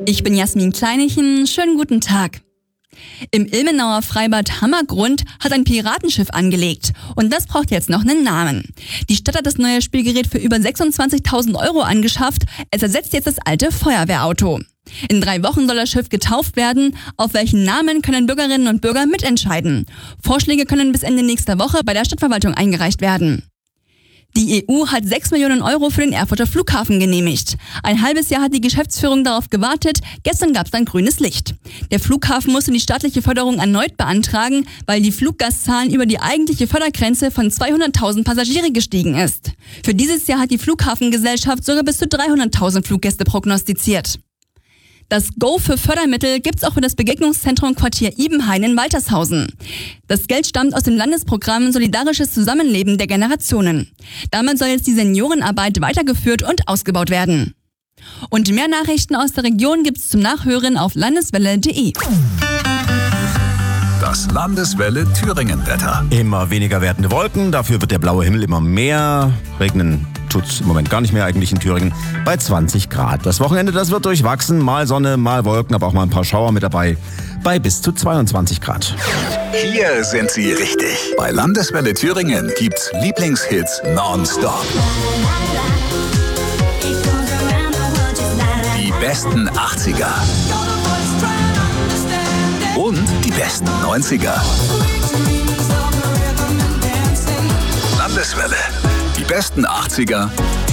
Ich bin Jasmin Kleinichen, schönen guten Tag. Im Ilmenauer Freibad Hammergrund hat ein Piratenschiff angelegt und das braucht jetzt noch einen Namen. Die Stadt hat das neue Spielgerät für über 26.000 Euro angeschafft, es ersetzt jetzt das alte Feuerwehrauto. In 3 Wochen soll das Schiff getauft werden, auf welchen Namen können Bürgerinnen und Bürger mitentscheiden. Vorschläge können bis Ende nächster Woche bei der Stadtverwaltung eingereicht werden. Die EU hat 6 Millionen Euro für den Erfurter Flughafen genehmigt. Ein halbes Jahr hat die Geschäftsführung darauf gewartet, gestern gab es dann grünes Licht. Der Flughafen musste die staatliche Förderung erneut beantragen, weil die Fluggastzahlen über die eigentliche Fördergrenze von 200.000 Passagiere gestiegen ist. Für dieses Jahr hat die Flughafengesellschaft sogar bis zu 300.000 Fluggäste prognostiziert. Das Go für Fördermittel gibt's auch für das Begegnungszentrum Quartier Ibenhain in Waltershausen. Das Geld stammt aus dem Landesprogramm Solidarisches Zusammenleben der Generationen. Damit soll jetzt die Seniorenarbeit weitergeführt und ausgebaut werden. Und mehr Nachrichten aus der Region gibt's zum Nachhören auf landeswelle.de. Das Landeswelle Thüringen-Wetter. Immer weniger werdende Wolken, dafür wird der blaue Himmel immer mehr. Regnen tut's im Moment gar nicht mehr eigentlich in Thüringen, bei 20 Grad. Das Wochenende, das wird durchwachsen, mal Sonne, mal Wolken, aber auch mal ein paar Schauer mit dabei, bei bis zu 22 Grad. Hier sind Sie richtig. Bei Landeswelle Thüringen gibt's Lieblingshits nonstop. Die besten 80er. Und die besten 90er. Landeswelle. Die besten 80er,